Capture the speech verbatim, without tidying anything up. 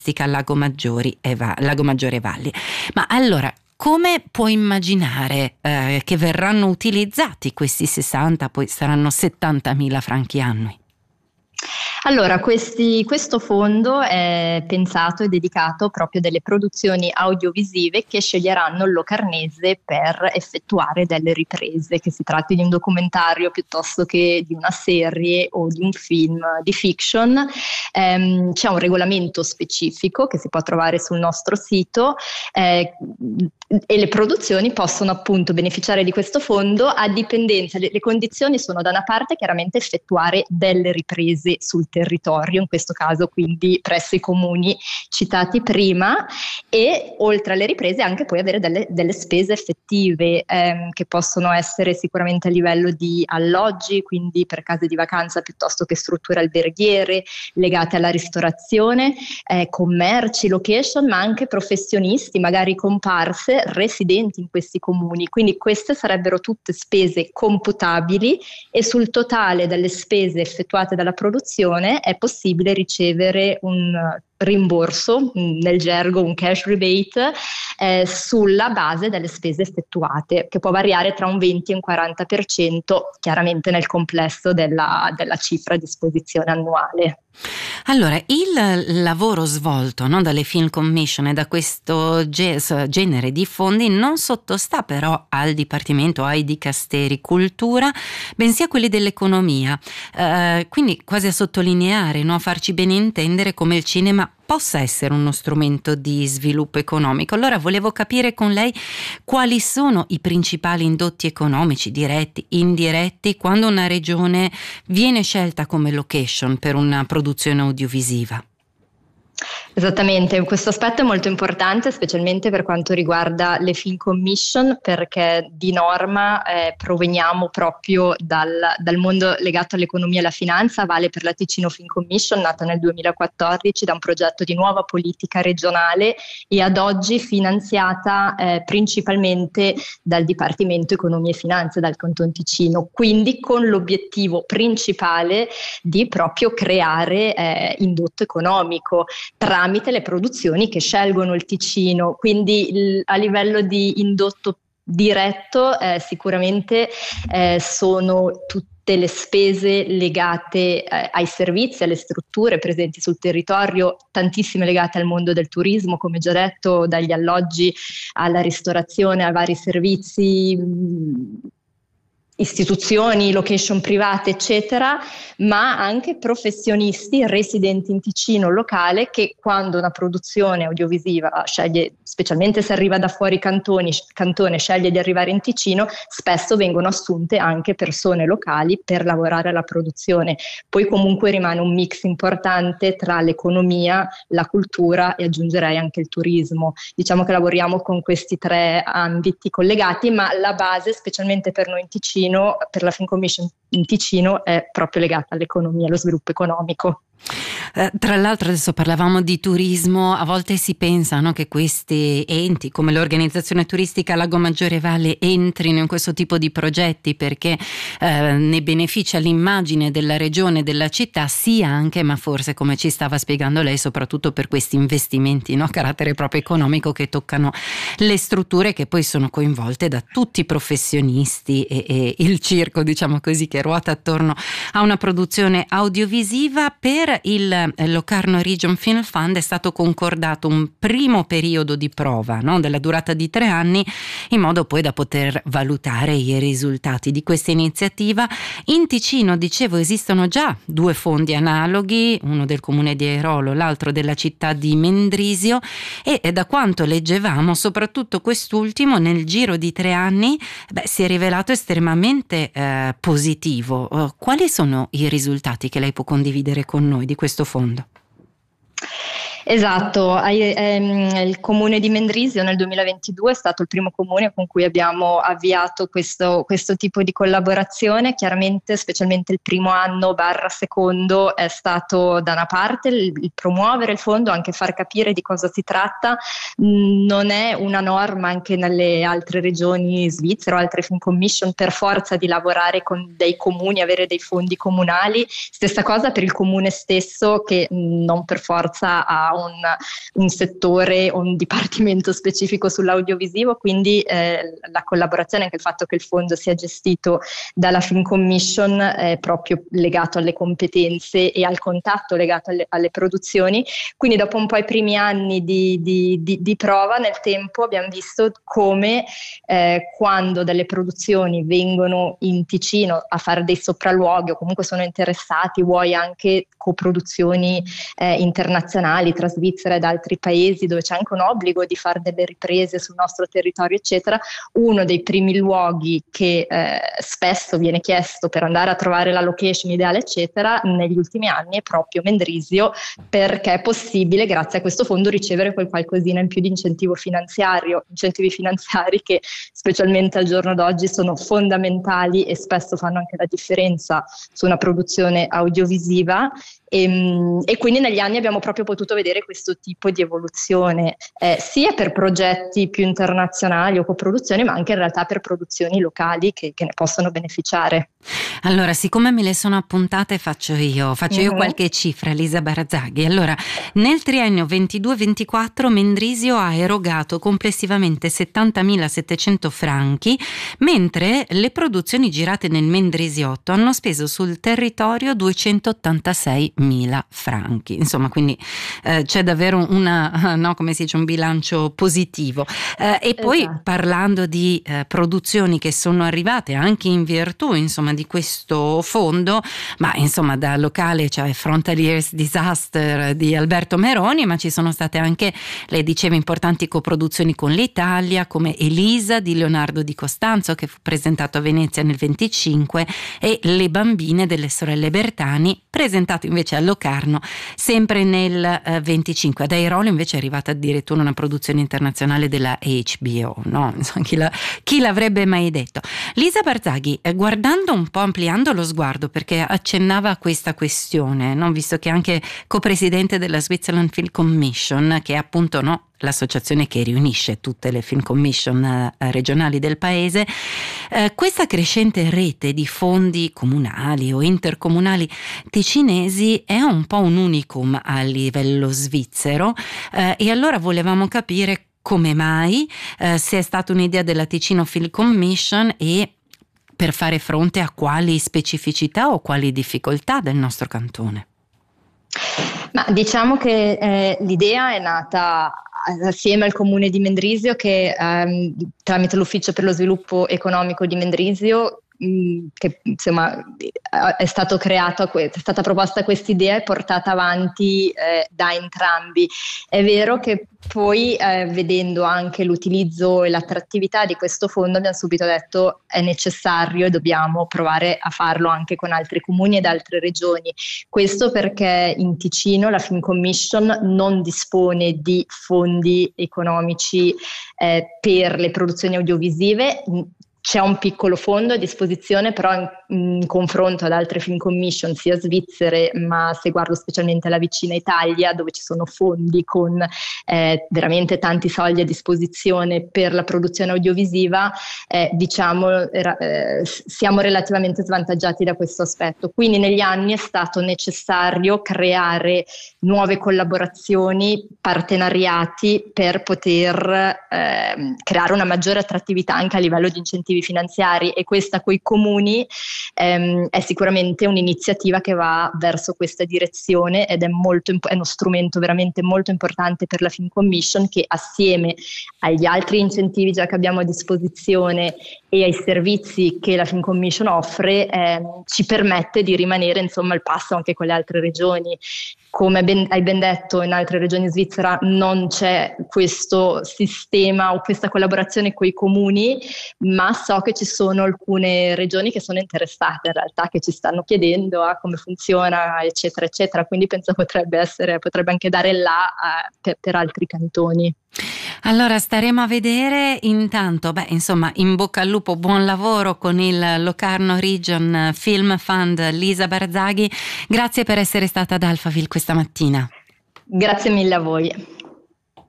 Lago Maggiore e Va- Lago Maggiore Valli. Ma allora, come puoi immaginare eh, che verranno utilizzati questi sessanta, poi saranno settantamila franchi annui? Allora, questi, questo fondo è pensato e dedicato proprio delle produzioni audiovisive che sceglieranno il Locarnese per effettuare delle riprese, che si tratti di un documentario piuttosto che di una serie o di un film di fiction. Ehm, c'è un regolamento specifico che si può trovare sul nostro sito eh, e le produzioni possono appunto beneficiare di questo fondo a dipendenza. Le, le condizioni sono da una parte chiaramente effettuare delle riprese sul territorio, in questo caso quindi presso i comuni citati prima, e oltre alle riprese anche poi avere delle, delle spese effettive ehm, che possono essere sicuramente a livello di alloggi, quindi per case di vacanza piuttosto che strutture alberghiere legate alla ristorazione, eh, commerci, location, ma anche professionisti, magari comparse, residenti in questi comuni. Quindi queste sarebbero tutte spese computabili e sul totale delle spese effettuate dalla produzione è possibile ricevere un rimborso, nel gergo un cash rebate, eh, sulla base delle spese effettuate, che può variare tra un venti e un quaranta per cento, chiaramente nel complesso della, della cifra a disposizione annuale. Allora, il lavoro svolto, no, dalle Film Commission e da questo ge- genere di fondi non sottostà però al Dipartimento, ai Dicasteri Cultura, bensì a quelli dell'economia, eh, quindi quasi a sottolineare, no, a farci bene intendere come il cinema possa essere uno strumento di sviluppo economico. Allora volevo capire con lei quali sono i principali indotti economici, diretti, indiretti, quando una regione viene scelta come location per una produzione audiovisiva. Esattamente, questo aspetto è molto importante, specialmente per quanto riguarda le Film Commission, perché di norma eh, proveniamo proprio dal, dal mondo legato all'economia e alla finanza. Vale per la Ticino Film Commission, nata nel duemilaquattordici da un progetto di nuova politica regionale e ad oggi finanziata eh, principalmente dal Dipartimento Economia e Finanze, dal Canton Ticino, quindi con l'obiettivo principale di proprio creare eh, indotto economico tramite le produzioni che scelgono il Ticino. Quindi il, a livello di indotto diretto eh, sicuramente eh, sono tutte le spese legate eh, ai servizi, alle strutture presenti sul territorio, tantissime legate al mondo del turismo, come già detto, dagli alloggi alla ristorazione, a vari servizi, mh, istituzioni, location private, eccetera, ma anche professionisti residenti in Ticino locale che quando una produzione audiovisiva sceglie, specialmente se arriva da fuori cantoni, cantone, sceglie di arrivare in Ticino, spesso vengono assunte anche persone locali per lavorare alla produzione. Poi comunque rimane un mix importante tra l'economia, la cultura e aggiungerei anche il turismo. Diciamo che lavoriamo con questi tre ambiti collegati, ma la base, specialmente per noi in Ticino, per la Film Commission in Ticino, è proprio legata all'economia e allo sviluppo economico. Eh, tra l'altro adesso parlavamo di turismo, a volte si pensa, no, che questi enti come l'organizzazione turistica Lago Maggiore Valle entrino in questo tipo di progetti perché eh, ne beneficia l'immagine della regione, della città, sia anche, ma forse come ci stava spiegando lei, soprattutto per questi investimenti, no, a carattere proprio economico che toccano le strutture che poi sono coinvolte da tutti i professionisti e, e il circo, diciamo così, che ruota attorno a una produzione audiovisiva. Per il Locarno Region Film Fund è stato concordato un primo periodo di prova, no, della durata di tre anni, in modo poi da poter valutare i risultati di questa iniziativa. In Ticino, dicevo, esistono già due fondi analoghi, uno del comune di Airolo, l'altro della città di Mendrisio, e, e da quanto leggevamo, soprattutto quest'ultimo nel giro di tre anni beh, si è rivelato estremamente eh, positivo. Uh, quali sono i risultati che lei può condividere con noi di questo fondo? Esatto, ehm, il comune di Mendrisio nel duemilaventidue è stato il primo comune con cui abbiamo avviato questo, questo tipo di collaborazione. Chiaramente, specialmente il primo anno barra secondo, è stato da una parte il, il promuovere il fondo, anche far capire di cosa si tratta. Non è una norma anche nelle altre regioni svizzere o altre film commission per forza di lavorare con dei comuni, avere dei fondi comunali. Stessa cosa per il comune stesso, che non per forza ha ha un, un settore o un dipartimento specifico sull'audiovisivo, quindi eh, la collaborazione, anche il fatto che il fondo sia gestito dalla Film Commission è proprio legato alle competenze e al contatto legato alle, alle produzioni. Quindi dopo un po' i primi anni di, di, di, di prova, nel tempo abbiamo visto come eh, quando delle produzioni vengono in Ticino a fare dei sopralluoghi o comunque sono interessati, vuoi anche coproduzioni eh, internazionali tra Svizzera ed altri paesi dove c'è anche un obbligo di fare delle riprese sul nostro territorio eccetera, uno dei primi luoghi che eh, spesso viene chiesto per andare a trovare la location ideale eccetera negli ultimi anni è proprio Mendrisio, perché è possibile grazie a questo fondo ricevere quel qualcosina in più di incentivo finanziario, incentivi finanziari che specialmente al giorno d'oggi sono fondamentali e spesso fanno anche la differenza su una produzione audiovisiva. E, e quindi negli anni abbiamo proprio potuto vedere questo tipo di evoluzione eh, sia per progetti più internazionali o coproduzioni, ma anche in realtà per produzioni locali che, che ne possono beneficiare. Allora, siccome me le sono appuntate, faccio io faccio mm-hmm. io qualche cifra, Lisa Barzaghi. Allora, nel triennio ventidue ventiquattro Mendrisio ha erogato complessivamente settantamilasettecento franchi, mentre le produzioni girate nel Mendrisiotto hanno speso sul territorio duecentottantasei mila franchi. Insomma, quindi eh, c'è davvero una, no, come si dice, un bilancio positivo. Eh, e poi esatto. Parlando di eh, produzioni che sono arrivate anche in virtù, insomma, di questo fondo, ma insomma da locale c'è cioè Frontaliers Disaster di Alberto Meroni, ma ci sono state anche, lei diceva, importanti coproduzioni con l'Italia come Elisa di Leonardo Di Costanzo che fu presentato a Venezia nel venticinque e Le bambine delle sorelle Bertani presentato invece a Locarno sempre nel eh, venticinque. Ad Airolo invece è arrivata addirittura una produzione internazionale della H B O, no? Insomma, chi, la, chi l'avrebbe mai detto? Lisa Barzaghi, eh, guardando un po', ampliando lo sguardo, perché accennava a questa questione, no? Visto che è anche copresidente della Switzerland Film Commission, che è appunto no, l'associazione che riunisce tutte le film commission eh, regionali del paese, eh, questa crescente rete di fondi comunali o intercomunali ticinesi è un po' un unicum a livello svizzero eh, e allora volevamo capire come mai, eh, se è stata un'idea della Ticino Film Commission e per fare fronte a quali specificità o quali difficoltà del nostro cantone. Ma diciamo che eh, l'idea è nata assieme al comune di Mendrisio che ehm, tramite l'ufficio per lo sviluppo economico di Mendrisio mh, che insomma è stato creato, è stata proposta questa idea e portata avanti eh, da entrambi. È vero che poi eh, vedendo anche l'utilizzo e l'attrattività di questo fondo abbiamo subito detto è necessario e dobbiamo provare a farlo anche con altri comuni ed altre regioni. Questo perché in Ticino la Film Commission non dispone di fondi economici eh, per le produzioni audiovisive. C'è un piccolo fondo a disposizione, però in, in confronto ad altre film commission, sia svizzere, ma se guardo specialmente la vicina Italia, dove ci sono fondi con eh, veramente tanti soldi a disposizione per la produzione audiovisiva, eh, diciamo era, eh, siamo relativamente svantaggiati da questo aspetto. Quindi negli anni è stato necessario creare nuove collaborazioni, partenariati per poter eh, creare una maggiore attrattività anche a livello di incentivi finanziari, e questa coi comuni ehm, è sicuramente un'iniziativa che va verso questa direzione ed è, molto, è uno strumento veramente molto importante per la Film Commission, che assieme agli altri incentivi già che abbiamo a disposizione e ai servizi che la Film Commission offre ehm, ci permette di rimanere insomma al passo anche con le altre regioni. Come ben, hai ben detto, in altre regioni svizzera non c'è questo sistema o questa collaborazione con i comuni, ma so che ci sono alcune regioni che sono interessate in realtà, che ci stanno chiedendo a come funziona, eccetera, eccetera. Quindi penso potrebbe essere, potrebbe anche dare là uh, per, per altri cantoni. Allora staremo a vedere. Intanto, beh, insomma, in bocca al lupo, buon lavoro con il Locarno Region Film Fund. Lisa Barzaghi, grazie per essere stata ad Alphaville questa mattina. Grazie mille a voi.